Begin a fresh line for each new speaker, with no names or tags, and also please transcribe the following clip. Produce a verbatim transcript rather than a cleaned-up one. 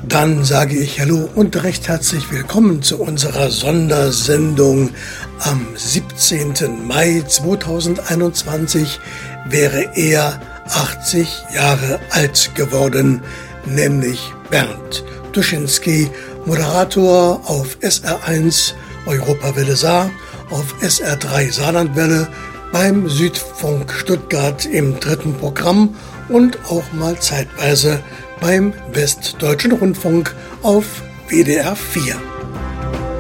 Dann sage ich Hallo und recht herzlich willkommen zu unserer Sondersendung. Am siebzehnten Mai zweitausendeinundzwanzig wäre er achtzig Jahre alt geworden, nämlich Bernd Duschinsky, Moderator auf S R eins Europawelle Saar, auf S R drei Saarlandwelle, beim Südfunk Stuttgart im dritten Programm und auch mal zeitweise beim Westdeutschen Rundfunk auf W D R vier.